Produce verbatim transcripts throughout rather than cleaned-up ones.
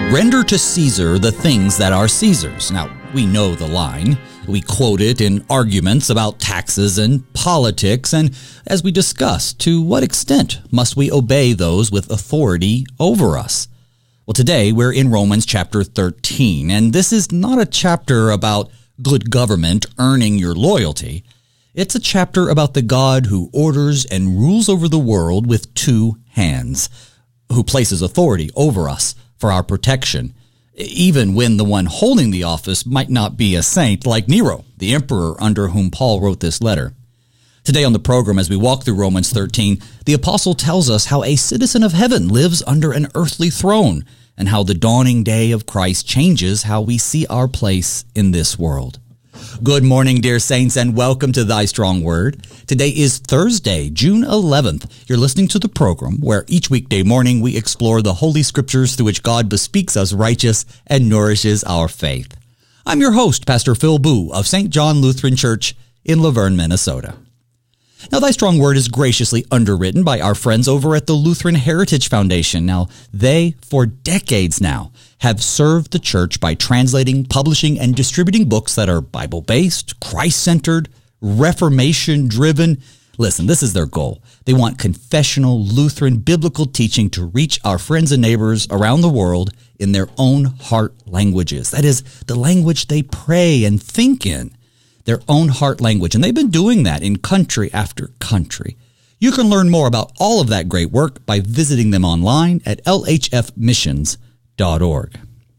Render to Caesar the things that are Caesar's. Now, we know the line. We quote it in arguments about taxes and politics, and as we discussed, to what extent must we obey those with authority over us? Well, today we're in Romans chapter thirteen, and this is not a chapter about good government earning your loyalty. It's a chapter about the God who orders and rules over the world with two hands, who places authority over us for our protection, even when the one holding the office might not be a saint like Nero, the emperor under whom Paul wrote this letter. Today on the program, as we walk through Romans thirteen, the apostle tells us how a citizen of heaven lives under an earthly throne and how the dawning day of Christ changes how we see our place in this world. Good morning, dear saints, and welcome to Thy Strong Word. Today is Thursday, June eleventh. You're listening to the program where each weekday morning we explore the Holy Scriptures through which God bespeaks us righteous and nourishes our faith. I'm your host, Pastor Phil Boo of Saint John Lutheran Church in Laverne, Minnesota. Now, Thy Strong Word is graciously underwritten by our friends over at the Lutheran Heritage Foundation. Now, they, for decades now, have served the church by translating, publishing, and distributing books that are Bible-based, Christ-centered, Reformation-driven. Listen, this is their goal. They want confessional, Lutheran, biblical teaching to reach our friends and neighbors around the world in their own heart languages. That is, the language they pray and think in. Their own heart language. And they've been doing that in country after country. You can learn more about all of that great work by visiting them online at L H F missions dot org.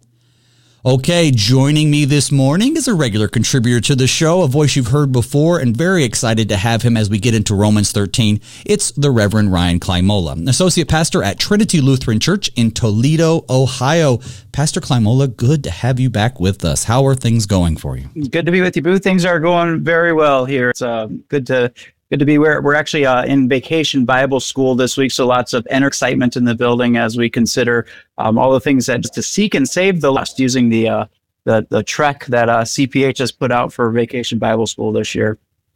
Okay, joining me this morning is a regular contributor to the show, a voice you've heard before, and very excited to have him as we get into Romans thirteen. It's the Reverend Ryan Climola, an associate pastor at Trinity Lutheran Church in Toledo, Ohio. Pastor Climola, good to have you back with us. How are things going for you? Good to be with you, Boo. Things are going very well here. It's uh, good to good to be where we're actually uh, in vacation Bible school this week, so lots of excitement in the building as we consider um, all the things that to seek and save the lost using the uh, the the trek that uh, C P H has put out for Vacation Bible School this year.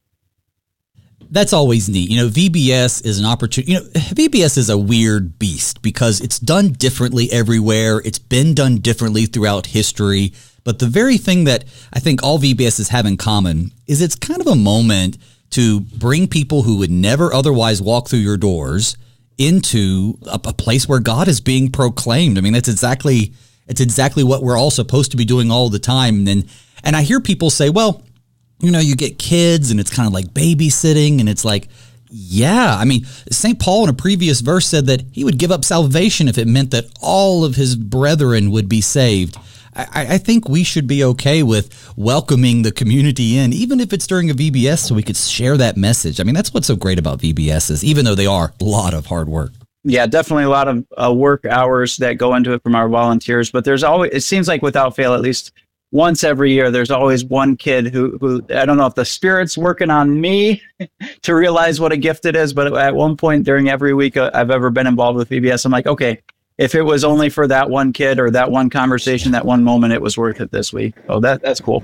That's always neat. You know, V B S is an opportunity. You know, V B S is a weird beast because it's done differently everywhere. It's been done differently throughout history. But the very thing that I think all V B Ss have in common is it's kind of a moment to bring people who would never otherwise walk through your doors into a, a place where God is being proclaimed. I mean, that's exactly it's exactly what we're all supposed to be doing all the time. And and I hear people say, well, you know, you get kids and it's kind of like babysitting, and it's like, yeah, I mean, Saint Paul in a previous verse said that he would give up salvation if it meant that all of his brethren would be saved. I, I think we should be okay with welcoming the community in, even if it's during a V B S, so we could share that message. I mean, that's what's so great about V B Ss, even though they are a lot of hard work. Yeah, definitely a lot of uh, work hours that go into it from our volunteers. But there's always, it seems like without fail, at least once every year, there's always one kid who, who I don't know if the Spirit's working on me to realize what a gift it is. But at one point during every week I've ever been involved with V B S, I'm like, okay, if it was only for that one kid or that one conversation, that one moment, it was worth it this week. Oh, that that's cool.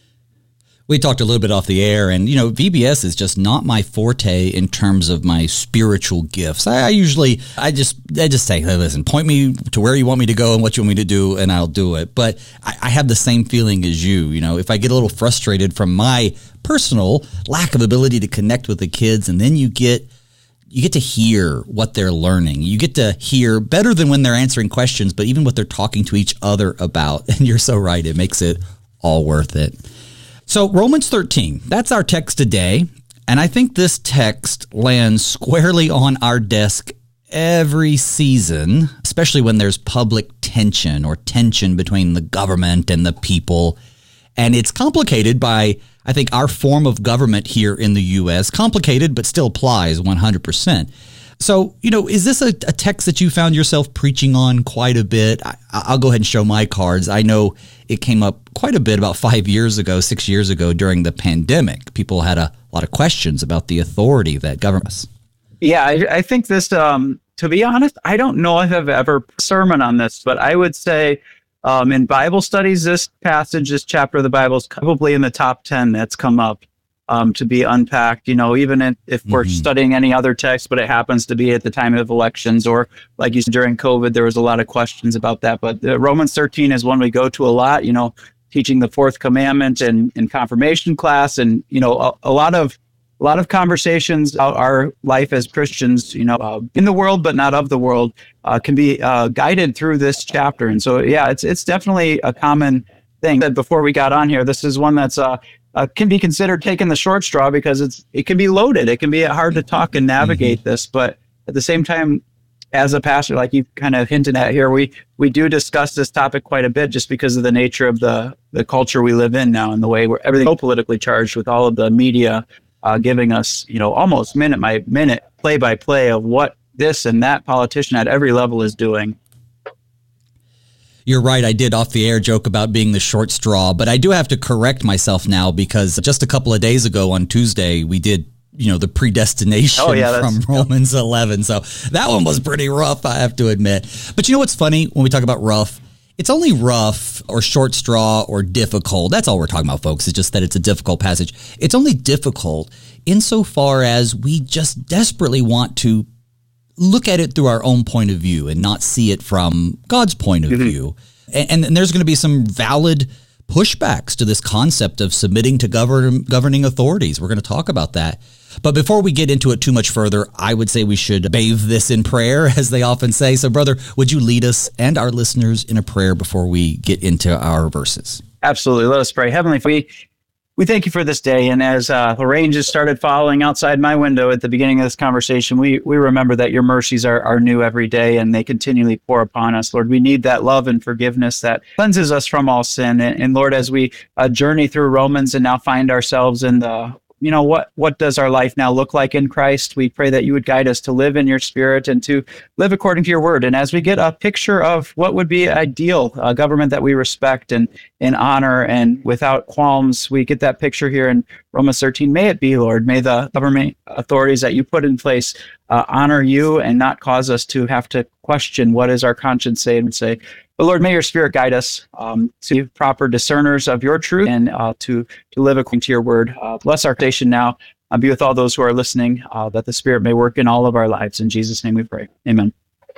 We talked a little bit off the air, and, you know, V B S is just not my forte in terms of my spiritual gifts. I, I usually, I just, I just say, hey, listen, point me to where you want me to go and what you want me to do, and I'll do it. But I, I have the same feeling as you. You know, if I get a little frustrated from my personal lack of ability to connect with the kids, and then you get You get to hear what they're learning. You get to hear better than when they're answering questions, but even what they're talking to each other about. And you're so right. It makes it all worth it. So Romans thirteen, that's our text today. And I think this text lands squarely on our desk every season, especially when there's public tension or tension between the government and the people. And it's complicated by, I think, our form of government here in the U S, complicated, but still applies one hundred percent. So, you know, is this a, a text that you found yourself preaching on quite a bit? I, I'll go ahead and show my cards. I know it came up quite a bit about five years ago, six years ago during the pandemic. People had a lot of questions about the authority that governs us. Yeah, I, I think this, um, to be honest, I don't know if I've ever sermon on this, but I would say um, in Bible studies, this passage, this chapter of the Bible is probably in the top ten that's come up. um, to be unpacked, you know, even if, if we're Mm-hmm. studying any other text, but it happens to be at the time of elections, or like you said, during COVID, there was a lot of questions about that. But uh, Romans thirteen is one we go to a lot, you know, teaching the fourth commandment and in confirmation class, and, you know, a, a lot of a lot of conversations about our life as Christians, you know, uh, in the world, but not of the world, uh, can be uh, guided through this chapter. And so, yeah, it's it's definitely a common thing. That before we got on here, this is one that's uh, uh, can be considered taking the short straw, because it's it can be loaded. It can be hard to talk and navigate mm-hmm. this, but at the same time, as a pastor, like you kind of hinted at here, we we do discuss this topic quite a bit, just because of the nature of the the culture we live in now, and the way where everything's so politically charged, with all of the media uh, giving us, you know, almost minute by minute, play by play of what this and that politician at every level is doing. You're right. I did off the air joke about being the short straw, but I do have to correct myself now, because just a couple of days ago on Tuesday, we did, you know, the predestination oh, yeah, from Romans eleven. So that one was pretty rough, I have to admit. But you know what's funny when we talk about rough? It's only rough or short straw or difficult. That's all we're talking about, folks. It's just that it's a difficult passage. It's only difficult insofar as we just desperately want to look at it through our own point of view and not see it from God's point of mm-hmm. view. And, and there's going to be some valid pushbacks to this concept of submitting to govern, governing authorities. We're going to talk about that. But before we get into it too much further, I would say we should bathe this in prayer, as they often say. So, brother, would you lead us and our listeners in a prayer before we get into our verses? Absolutely. Let us pray. Heavenly Father, we, we thank you for this day. And as uh, the rain just started falling outside my window at the beginning of this conversation, we we remember that your mercies are, are new every day, and they continually pour upon us. Lord, we need that love and forgiveness that cleanses us from all sin. And, and Lord, as we uh, journey through Romans and now find ourselves in the you know, what, what does our life now look like in Christ? We pray that you would guide us to live in your spirit and to live according to your word. And as we get a picture of what would be ideal, a government that we respect and, and honor and without qualms, we get that picture here in Romans thirteen. May it be, Lord. May the government authorities that you put in place uh, honor you and not cause us to have to question what does our conscience say and say. But Lord, may your spirit guide us um, to be proper discerners of your truth and uh, to, to live according to your word. Uh, bless our station now. Uh, be with all those who are listening, uh, that the Spirit may work in all of our lives. In Jesus' name we pray. Amen.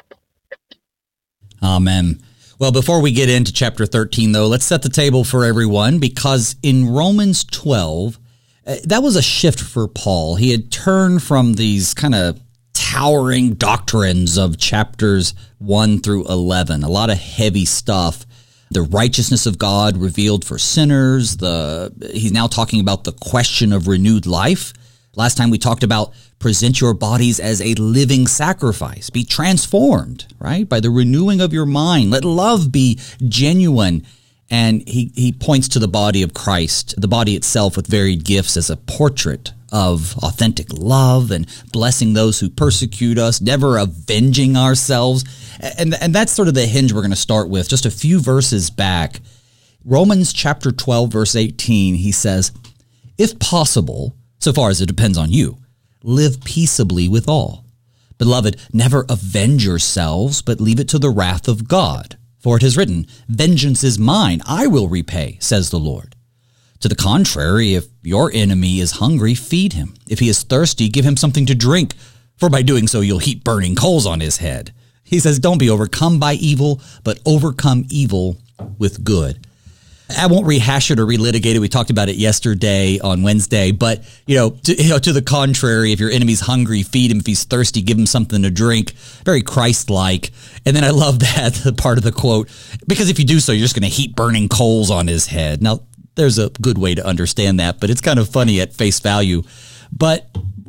Amen. Well, before we get into chapter thirteen, though, let's set the table for everyone, because in Romans twelve, uh, that was a shift for Paul. He had turned from these kind of towering doctrines of chapters one through eleven, a lot of heavy stuff. The righteousness of God revealed for sinners. The he's now talking about the question of renewed life. Last time we talked about present your bodies as a living sacrifice. Be transformed, right, by the renewing of your mind. Let love be genuine. And he, he points to the body of Christ, the body itself with varied gifts, as a portrait of authentic love and blessing those who persecute us, never avenging ourselves. And, and that's sort of the hinge we're going to start with. Just a few verses back, Romans chapter twelve, verse eighteen, he says, if possible, so far as it depends on you, live peaceably with all. Beloved, never avenge yourselves, but leave it to the wrath of God. For it is written, vengeance is mine, I will repay, says the Lord. To the contrary, if your enemy is hungry, feed him. If he is thirsty, give him something to drink, for by doing so you'll heap burning coals on his head. He says, don't be overcome by evil, but overcome evil with good. I won't rehash it or relitigate it. We talked about it yesterday on Wednesday, but you know, to, you know, to the contrary, if your enemy's hungry, feed him. If he's thirsty, give him something to drink. Very Christ-like. And then I love that, the part of the quote, because if you do so, you're just going to heap burning coals on his head. Now, there's a good way to understand that, but it's kind of funny at face value. But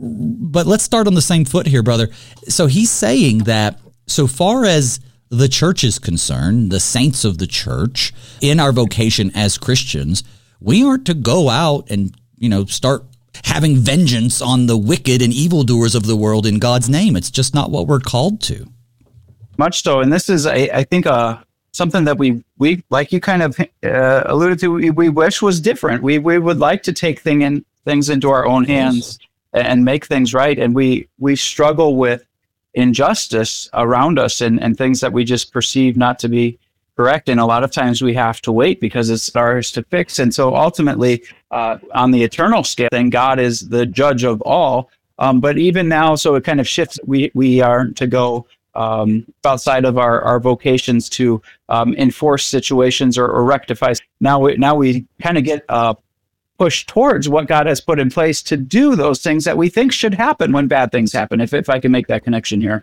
but let's start on the same foot here, brother. So he's saying that so far as the church is concerned, the saints of the church, in our vocation as Christians, we aren't to go out and, you know, start having vengeance on the wicked and evildoers of the world in God's name. It's just not what we're called to. Much so. And this is, I, I think, uh, something that we, we like you kind of uh, alluded to, we, we wish was different. We we would like to take thing in, things into our own hands and make things right. And we, we struggle with injustice around us and, and things that we just perceive not to be correct. And a lot of times we have to wait because it's ours to fix. And so ultimately, uh, on the eternal scale, then God is the judge of all. Um, but even now, so it kind of shifts. We we are to go um, outside of our, our vocations to um, enforce situations or, or rectify. Now we now we kind of get uh, pushed towards what God has put in place to do those things that we think should happen when bad things happen. If if I can make that connection here.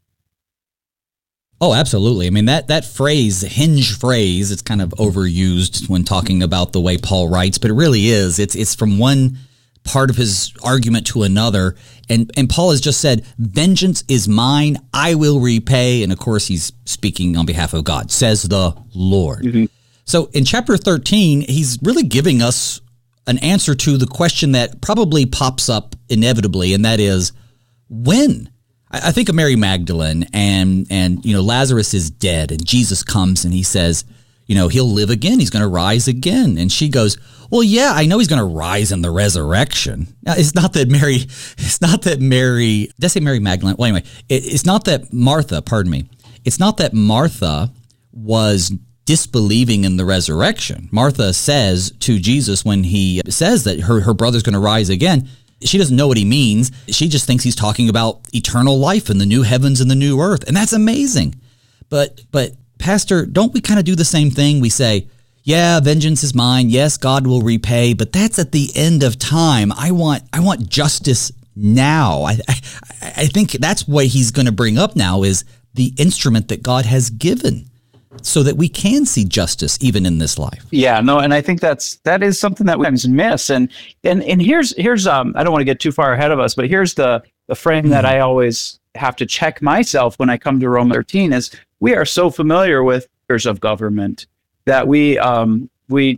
Oh, absolutely. I mean, that, that phrase, hinge phrase, it's kind of overused when talking about the way Paul writes, but it really is. It's it's from one part of his argument to another. And, and Paul has just said, vengeance is mine, I will repay. And of course, he's speaking on behalf of God, says the Lord. Mm-hmm. So in chapter thirteen, he's really giving us an answer to the question that probably pops up inevitably, and that is, when? I think of Mary Magdalene, and, and, you know, Lazarus is dead, and Jesus comes and he says, you know, he'll live again. He's going to rise again. And she goes, well, yeah, I know he's going to rise in the resurrection. Now, it's not that Mary, it's not that Mary, did I say Mary Magdalene? Well, anyway, it, it's not that Martha, pardon me. It's not that Martha was disbelieving in the resurrection. Martha says to Jesus when he says that her, her brother's going to rise again, she doesn't know what he means. She just thinks he's talking about eternal life and the new heavens and the new earth. And that's amazing. But, but Pastor, don't we kind of do the same thing? We say, yeah, vengeance is mine. Yes, God will repay, but that's at the end of time. I want, I want justice now. I, I, I think that's what he's going to bring up now is the instrument that God has given, so that we can see justice even in this life. Yeah, no, and I think that's that is something that we sometimes miss. And and and here's here's um I don't want to get too far ahead of us, but here's the the frame mm-hmm. that I always have to check myself when I come to Romans thirteen is we are so familiar with figures of government that we um we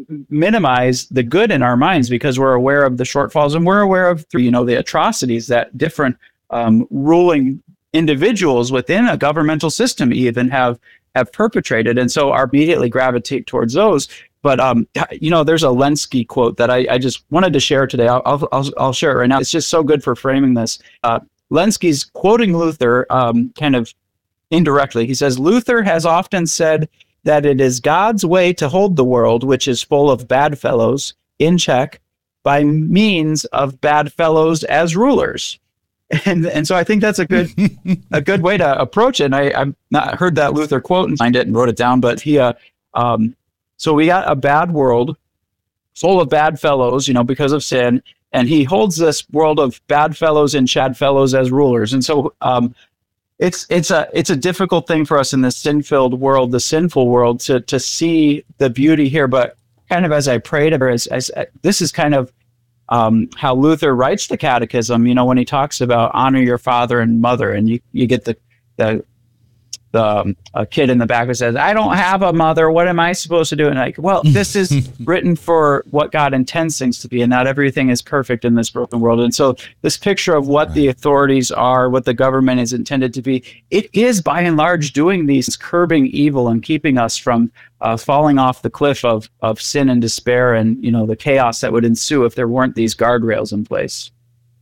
minimize the good in our minds because we're aware of the shortfalls and we're aware of you know the atrocities that different um, ruling individuals within a governmental system even have have perpetrated. And so our immediately gravitate towards those. But, um, you know, there's a Lenski quote that I, I just wanted to share today. I'll, I'll, I'll share it right now. It's just so good for framing this. Uh, Lenski's quoting Luther um, kind of indirectly. He says, Luther has often said that it is God's way to hold the world, which is full of bad fellows, in check by means of bad fellows as rulers. And and so I think that's a good a good way to approach it. And I I've not heard that Luther quote and signed it and wrote it down, but he uh um so we got a bad world full of bad fellows, you know, because of sin, and he holds this world of bad fellows and chad fellows as rulers. And so um it's it's a it's a difficult thing for us in this sin-filled world, the sinful world, to to see the beauty here. But kind of as I prayed, as, as this is kind of Um, how Luther writes the catechism, you know, when he talks about honor your father and mother, and you, you get the, the, the um, a kid in the back who says, I don't have a mother. What am I supposed to do? And like, well, this is written for what God intends things to be, and not everything is perfect in this broken world. And so this picture of what right. the authorities are, what the government is intended to be, it is by and large doing these, curbing evil and keeping us from Uh, falling off the cliff of of sin and despair and, you know, the chaos that would ensue if there weren't these guardrails in place.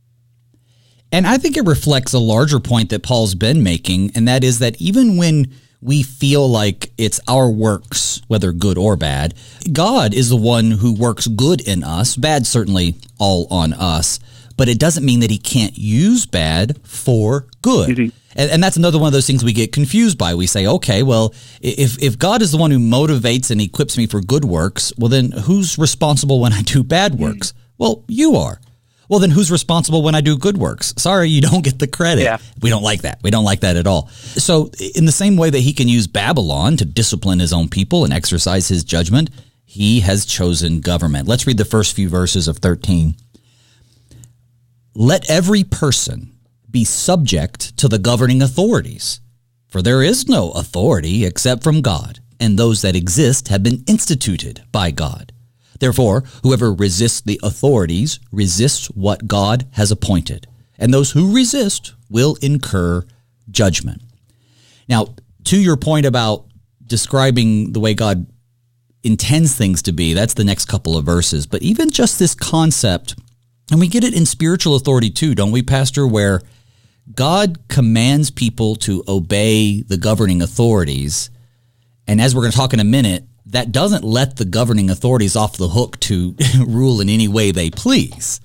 And I think it reflects a larger point that Paul's been making, and that is that even when we feel like it's our works, whether good or bad, God is the one who works good in us, bad certainly all on us, but it doesn't mean that he can't use bad for good. Mm-hmm. And, and that's another one of those things we get confused by. We say, okay, well, if if God is the one who motivates and equips me for good works, well, then who's responsible when I do bad works? Well, you are. Well, then who's responsible when I do good works? Sorry, you don't get the credit. Yeah. We don't like that. We don't like that at all. So in the same way that he can use Babylon to discipline his own people and exercise his judgment, he has chosen government. Let's read the first few verses of thirteen. Let every person be subject to the governing authorities, for there is no authority except from God, and those that exist have been instituted by God. Therefore, whoever resists the authorities resists what God has appointed, and those who resist will incur judgment. Now, to your point about describing the way God intends things to be, that's the next couple of verses. But even just this concept, and we get it in spiritual authority too, don't we, Pastor, where God commands people to obey the governing authorities, And as we're going to talk in a minute, that doesn't let the governing authorities off the hook to rule in any way they please.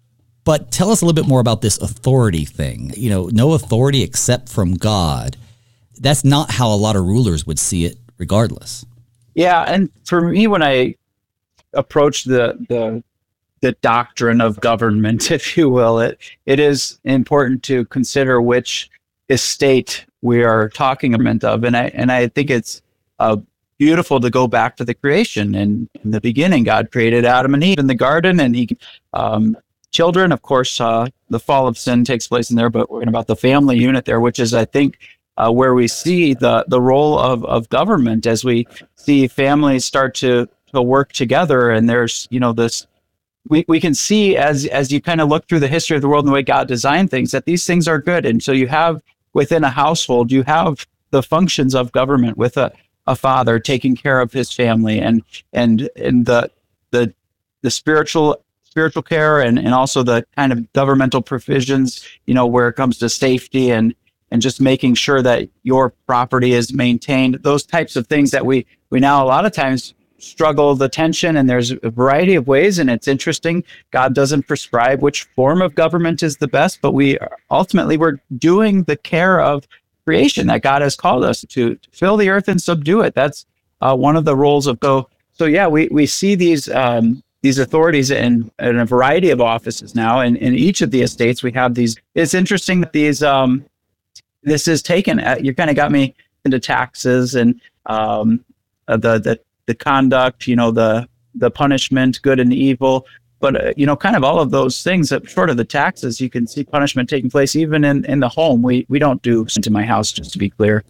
But tell us a little bit more about this authority thing. You know, no authority except from God. That's not how a lot of rulers would see it regardless. Yeah, and for me, when I approach the the the doctrine of government, if you will, it it is important to consider which estate we are talking of, and I and I think it's uh, beautiful to go back to the creation. And in the beginning, God created Adam and Eve in the garden, and He um, children. Of course, uh, the fall of sin takes place in there, but we're talking about the family unit there, which is, I think, uh, where we see the the role of of government as we see families start to to work together. And there's, you know, this. We, we can see as as you kind of look through the history of the world and the way God designed things, that these things are good. And so you have within a household, you have the functions of government with a, a father taking care of his family, and and and the the the spiritual spiritual care, and, and also the kind of governmental provisions, you know, where it comes to safety and and just making sure that your property is maintained. Those types of things that we we now a lot of times struggle the tension, and there's a variety of ways, and it's interesting. God doesn't prescribe which form of government is the best, but we are, ultimately we're doing the care of creation that God has called us to, to fill the earth and subdue it. That's uh, one of the roles of go. So yeah, we we see these um, these authorities in, in a variety of offices now, and in each of the estates we have these. It's interesting that these um, this is taken. At, you kind of got me into taxes and um, uh, the the. the conduct, you know, the the punishment, good and evil. But, uh, you know, kind of all of those things, that short of the taxes, you can see punishment taking place even in, in the home. We we don't do into my house, just to be clear.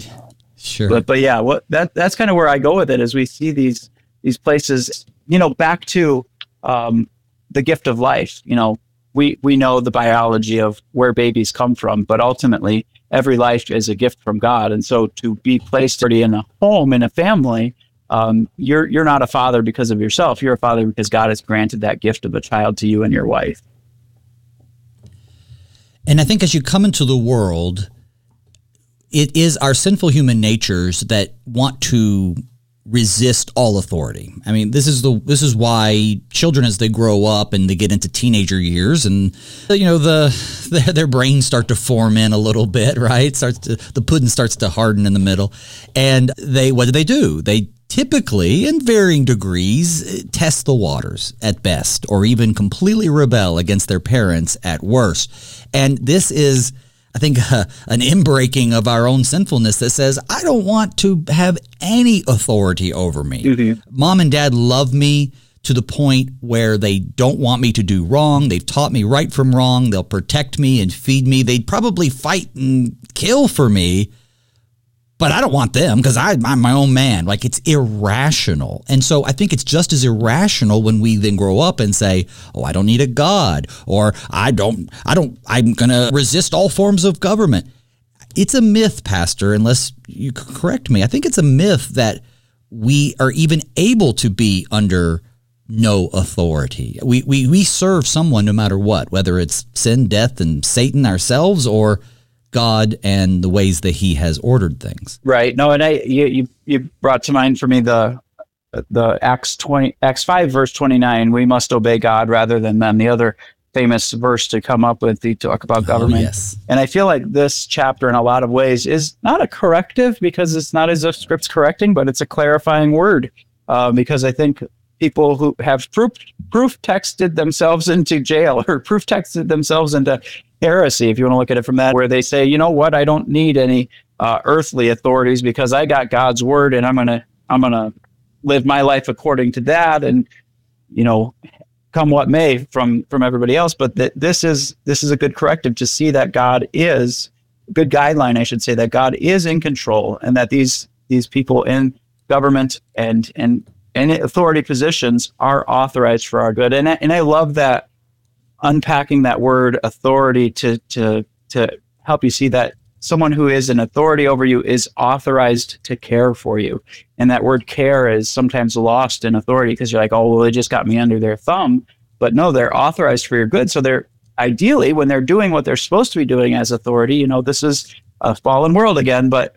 Sure. But but yeah, what that that's kind of where I go with it, as we see these these places, you know, back to um, the gift of life. You know, we, we know the biology of where babies come from, but ultimately every life is a gift from God. And so to be placed in a home, in a family, Um, you're you're not a father because of yourself. You're a father because God has granted that gift of a child to you and your wife. And I think as you come into the world, it is our sinful human natures that want to resist all authority. I mean, this is the this is why children, as they grow up and they get into teenager years, and you know the, the their brains start to form in a little bit, right? Starts to, the pudding starts to harden in the middle, and they what do they do? They typically, in varying degrees, test the waters at best, or even completely rebel against their parents at worst. And this is, I think, uh, an inbreaking of our own sinfulness that says, I don't want to have any authority over me. Mm-hmm. Mom and dad love me to the point where they don't want me to do wrong. They've taught me right from wrong. They'll protect me and feed me. They'd probably fight and kill for me, but I don't want them because I'm my own man. Like, it's irrational. And so I think it's just as irrational when we then grow up and say, oh, I don't need a God, or I don't, I don't, I'm going to resist all forms of government. It's a myth, Pastor, unless you correct me. I think it's a myth that we are even able to be under no authority. We, we, we serve someone no matter what, whether it's sin, death, and Satan ourselves, or God and the ways that He has ordered things. Right. No, and I you you, you brought to mind for me the the Acts twenty Acts five verse twenty nine. We must obey God rather than them. The other famous verse to come up with to talk about government. Oh, yes. And I feel like this chapter, in a lot of ways, is not a corrective, because it's not as if Script's correcting, but it's a clarifying word. Uh, because I think people who have proof proof texted themselves into jail, or proof texted themselves into heresy, if you want to look at it from that, where they say, you know what, I don't need any uh, earthly authorities because I got God's word, and I'm gonna I'm gonna live my life according to that, and you know, come what may from from everybody else. But th- this is this is a good corrective to see that God is good guideline, I should say, that God is in control, and that these these people in government and and and authority positions are authorized for our good. And I, and I love that, unpacking that word authority to to to help you see that someone who is an authority over you is authorized to care for you. And that word care is sometimes lost in authority, because you're like, oh, well, they just got me under their thumb. But no, they're authorized for your good. So they're ideally, when they're doing what they're supposed to be doing as authority, you know, this is a fallen world again, but but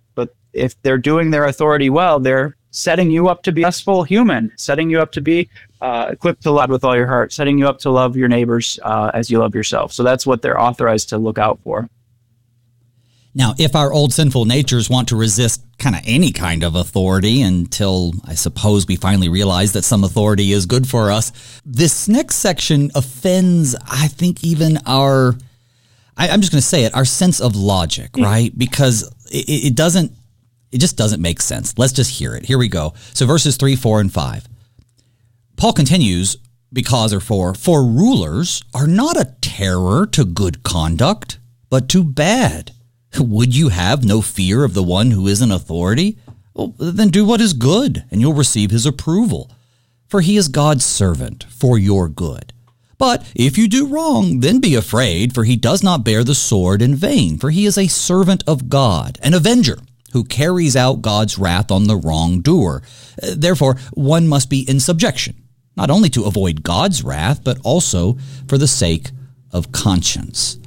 if they're doing their authority well, they're setting you up to be a successful human, setting you up to be uh, equipped to love with all your heart, setting you up to love your neighbors uh, as you love yourself. So that's what they're authorized to look out for. Now, if our old sinful natures want to resist kind of any kind of authority until, I suppose, we finally realize that some authority is good for us, this next section offends, I think, even our, I, I'm just going to say it, our sense of logic, mm. right? Because it, it doesn't, it just doesn't make sense. Let's just hear it. Here we go. So verses three, four, and five. Paul continues, because or for, for rulers are not a terror to good conduct, but to bad. Would you have no fear of the one who is in authority? Well, then do what is good, and you'll receive his approval. For he is God's servant for your good. But if you do wrong, then be afraid, for he does not bear the sword in vain, for he is a servant of God, an avenger, who carries out God's wrath on the wrongdoer. Therefore, one must be in subjection, not only to avoid God's wrath, but also for the sake of conscience.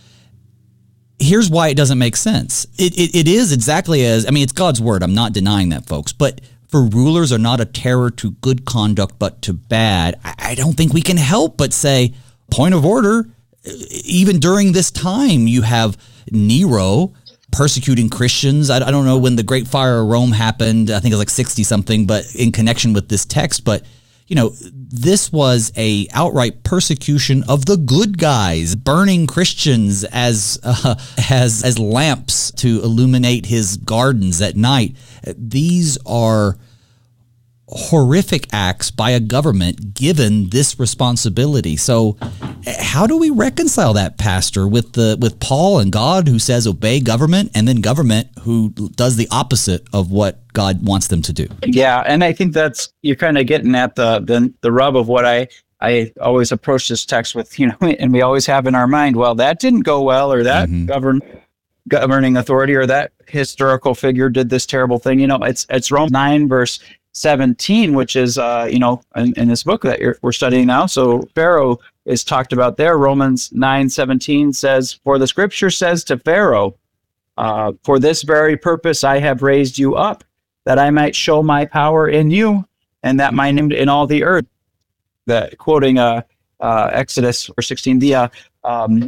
Here's why it doesn't make sense. It, it it is exactly as, I mean, it's God's word. I'm not denying that, folks. But for rulers are not a terror to good conduct, but to bad. I, I don't think we can help but say, point of order, even during this time, you have Nero persecuting Christians. I, I don't know when the Great Fire of Rome happened. I think it was like sixty something, but in connection with this text. But you know, this was a outright persecution of the good guys, burning Christians as uh, as as lamps to illuminate his gardens at night. These are horrific acts by a government given this responsibility. So how do we reconcile that, Pastor, with the with Paul and God, who says obey government, and then government who does the opposite of what God wants them to do? Yeah, and I think that's, you're kind of getting at the the, the rub of what I I always approach this text with, you know, and we always have in our mind, well, that didn't go well, or that mm-hmm. govern governing authority or that historical figure did this terrible thing. You know, it's it's Romans nine verse seventeen, which is, uh, you know, in, in this book that you're, we're studying now. So Pharaoh is talked about there. Romans nine seventeen says, for the scripture says to Pharaoh, uh, for this very purpose I have raised you up, that I might show my power in you, and that my name in all the earth. That quoting uh, uh, Exodus verse sixteen, the uh, um,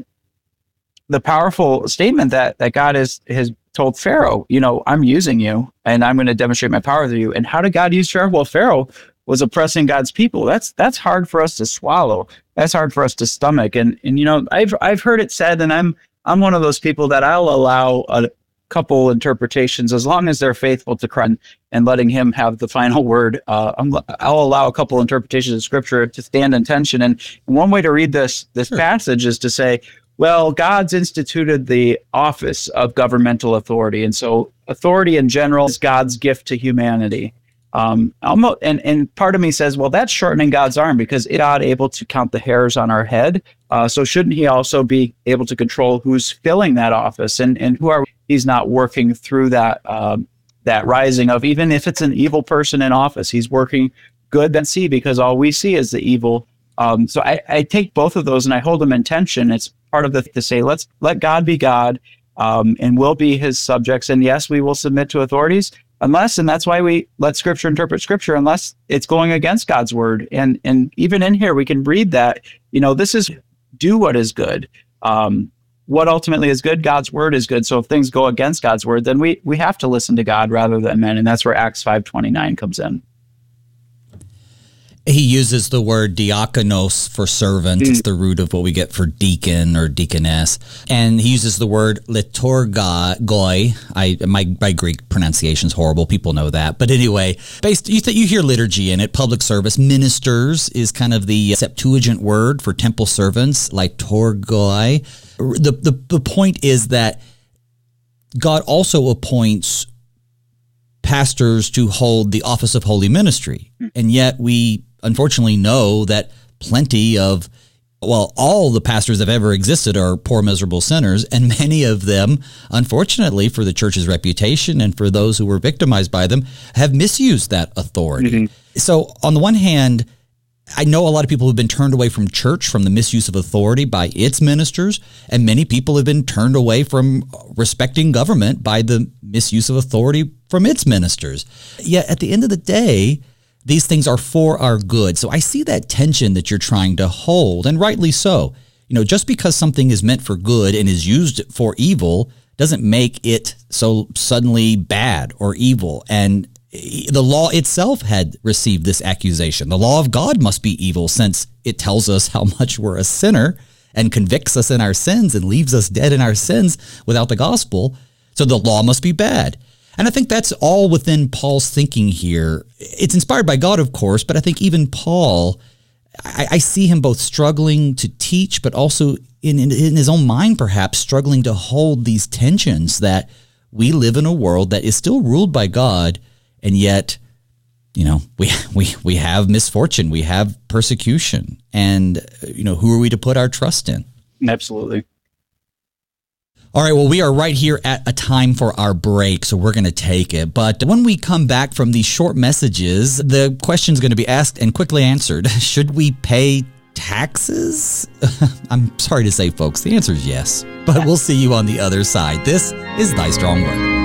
the powerful statement that that God has has told Pharaoh, you know, I'm using you, and I'm going to demonstrate my power through you. And how did God use Pharaoh? Well, Pharaoh was oppressing God's people. That's that's hard for us to swallow. That's hard for us to stomach. And and you know, I've I've heard it said, and I'm I'm one of those people that I'll allow a couple interpretations as long as they're faithful to Christ and letting him have the final word. Uh, I'm, I'll allow a couple interpretations of scripture to stand in tension. And one way to read this this sure. passage is to say, well, God's instituted the office of governmental authority. And so authority in general is God's gift to humanity. Um, almost, and, and part of me says, well, that's shortening God's arm, because is God able to count the hairs on our head? Uh, so shouldn't he also be able to control who's filling that office, and, and who are we? He's not working through that, um, that rising of, even if it's an evil person in office, he's working good than see, because all we see is the evil. Um, so I, I take both of those and I hold them in tension. It's part of the to say, let's let God be God, um, and we'll be his subjects. And yes, we will submit to authorities, unless, and that's why we let scripture interpret scripture, unless it's going against God's word. And, and even in here, we can read that, you know, this is do what is good. Um, what ultimately is good, God's word is good. So if things go against God's word, then we, we have to listen to God rather than men. And that's where Acts five twenty-nine comes in. He uses the word diakonos for servant. Mm. It's the root of what we get for deacon or deaconess. And he uses the word liturgoi. I my my Greek pronunciation is horrible. People know that. But anyway, based you th- you hear liturgy in it. Public service. Ministers is kind of the Septuagint word for temple servants, liturgoi. The the the point is that God also appoints pastors to hold the office of holy ministry. And yet we unfortunately know that plenty of, well, all the pastors that have ever existed are poor, miserable sinners, and many of them, unfortunately, for the church's reputation and for those who were victimized by them, have misused that authority. Mm-hmm. So on the one hand, I know a lot of people have been turned away from church from the misuse of authority by its ministers, and many people have been turned away from respecting government by the misuse of authority from its ministers. Yet at the end of the day, these things are for our good. So I see that tension that you're trying to hold, and rightly so. You know, just because something is meant for good and is used for evil doesn't make it so suddenly bad or evil. And the law itself had received this accusation. The law of God must be evil, since it tells us how much we're a sinner and convicts us in our sins and leaves us dead in our sins without the gospel. So the law must be bad. And I think that's all within Paul's thinking here. It's inspired by God, of course, but I think even Paul, I, I see him both struggling to teach, but also in, in, in his own mind, perhaps struggling to hold these tensions that we live in a world that is still ruled by God. And yet, you know, we we we have misfortune, we have persecution, and, you know, who are we to put our trust in? Absolutely. All right, well, we are right here at a time for our break, so we're going to take it. But when we come back from these short messages, the question is going to be asked and quickly answered. Should we pay taxes? I'm sorry to say, folks, the answer is yes. But we'll see you on the other side. This is Thy Strong Word.